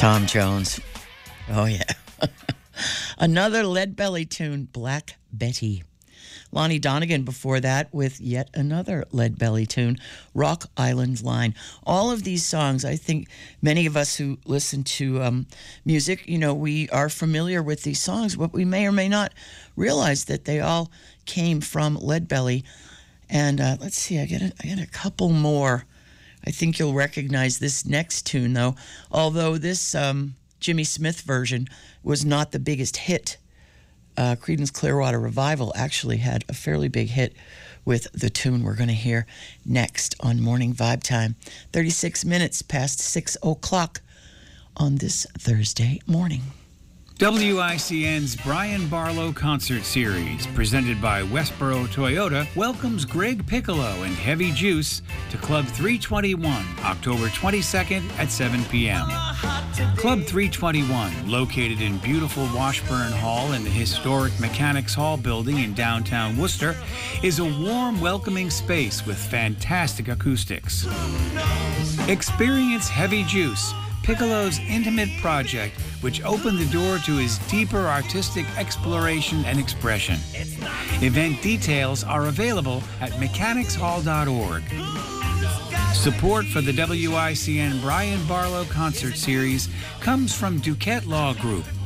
Tom Jones. Oh, yeah. Another Lead Belly tune, Black Betty. Lonnie Donegan before that with yet another Lead Belly tune, Rock Island Line. All of these songs, I think many of us who listen to music, we are familiar with these songs, but we may or may not realize that they all came from Lead Belly. And let's see, I get a couple more. I think you'll recognize this next tune, though. Although this Jimmy Smith version was not the biggest hit, Creedence Clearwater Revival actually had a fairly big hit with the tune we're going to hear next on Morning Vibe Time. 36 minutes past 6 o'clock on this Thursday morning. WICN's Brian Barlow Concert Series, presented by Westboro Toyota, welcomes Greg Piccolo and Heavy Juice to Club 321, October 22nd at 7 p.m. Club 321, located in beautiful Washburn Hall in the historic Mechanics Hall building in downtown Worcester, is a warm, welcoming space with fantastic acoustics. Experience Heavy Juice, Piccolo's intimate project, which opened the door to his deeper artistic exploration and expression. Event details are available at mechanicshall.org. Support for the WICN Brian Barlow Concert Series comes from Duquette Law Group,